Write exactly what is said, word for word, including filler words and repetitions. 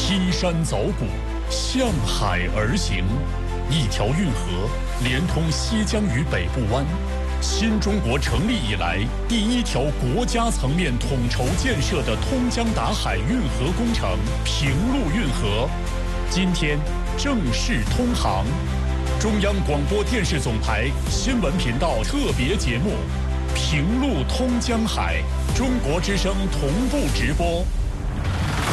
劈山凿谷，向海而行。一条运河连通西江与北部湾，新中国成立以来第一条国家层面统筹建设的通江达海运河工程平陆运河，今天正式通航。中央广播电视总台新闻频道特别节目《平陆通江海》，中国之声同步直播。